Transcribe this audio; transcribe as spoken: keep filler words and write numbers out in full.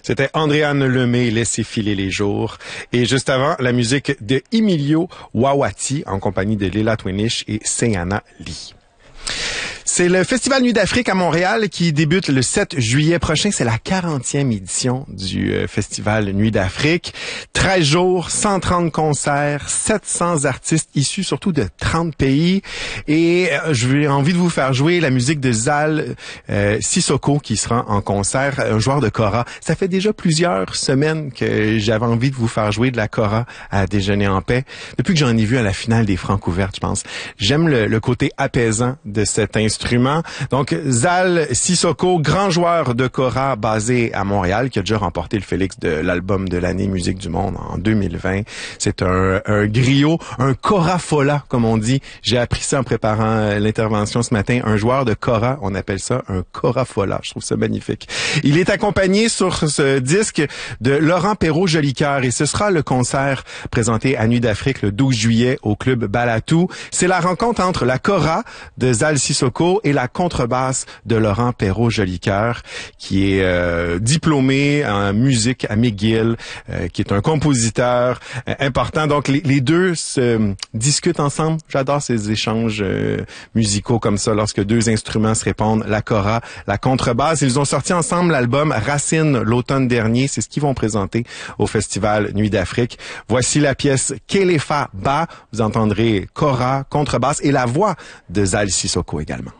C'était Andréane Lemay, Laissez filer les jours. Et juste avant, la musique de Emilio Wawati en compagnie de Lila Twinish et Seyana Lee. C'est le Festival Nuit d'Afrique à Montréal qui débute le sept juillet prochain. C'est la quarantième édition du euh, Festival Nuit d'Afrique. treize jours, cent trente concerts, sept cents artistes issus surtout de trente pays. Et euh, j'ai envie de vous faire jouer la musique de Zal euh, Sissoko qui sera en concert, un joueur de kora. Ça fait déjà plusieurs semaines que j'avais envie de vous faire jouer de la kora à Déjeuner en paix. Depuis que j'en ai vu à la finale des Francs ouvertes, je pense. J'aime le, le côté apaisant de cet instrument. Donc, Zal Sissoko, grand joueur de kora basé à Montréal, qui a déjà remporté le Félix de l'album de l'année Musique du Monde en deux mille vingt. C'est un, un griot, un korafola, comme on dit. J'ai appris ça en préparant l'intervention ce matin. Un joueur de kora, on appelle ça un korafola. Je trouve ça magnifique. Il est accompagné sur ce disque de Laurent Perrault-Jolicoeur et ce sera le concert présenté à Nuit d'Afrique le douze juillet au Club Balatou. C'est la rencontre entre la kora de Zal Sissoko et la contrebasse de Laurent Perrault-Jolicoeur, qui est euh, diplômé en musique à McGill, euh, qui est un compositeur euh, important. Donc, les, les deux se discutent ensemble. J'adore ces échanges euh, musicaux comme ça, lorsque deux instruments se répondent, la kora, la contrebasse. Ils ont sorti ensemble l'album Racine l'automne dernier. C'est ce qu'ils vont présenter au Festival Nuit d'Afrique. Voici la pièce Kelefa Ba. Vous entendrez kora, contrebasse et la voix de Zal Sissoko également.